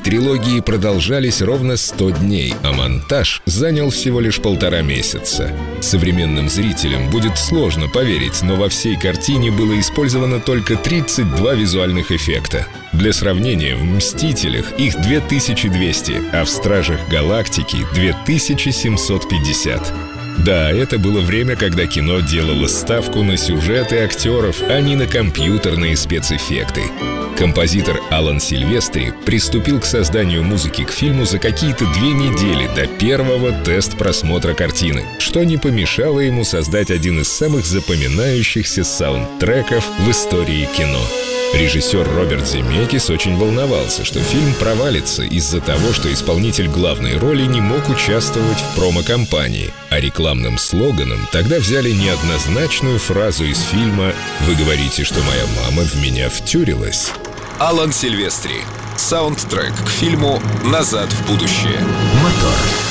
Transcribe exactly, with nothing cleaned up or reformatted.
трилогии продолжались ровно сто дней, а монтаж занял всего лишь полтора месяца. Современным зрителям будет сложно поверить, но во всей картине было использовано только тридцать два визуальных эффекта. Для сравнения, в «Мстителях» их две тысячи двести, а в «Стражах Галактики» две тысячи семьсот пятьдесят. Да, это было время, когда кино делало ставку на сюжеты актеров, а не на компьютерные спецэффекты. Композитор Алан Сильвестри приступил к созданию музыки к фильму за какие-то две недели до первого тест-просмотра картины, что не помешало ему создать один из самых запоминающихся саундтреков в истории кино. Режиссер Роберт Земекис очень волновался, что фильм провалится из-за того, что исполнитель главной роли не мог участвовать в промо-кампании, а рекламным слоганом тогда взяли неоднозначную фразу из фильма «Вы говорите, что моя мама в меня втюрилась». Алан Сильвестри. Саундтрек к фильму «Назад в будущее». Мотор.